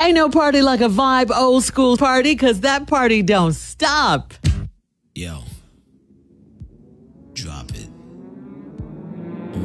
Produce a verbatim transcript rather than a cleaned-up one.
Ain't no party like a vibe old school party, because that party don't stop. Yo. Drop it.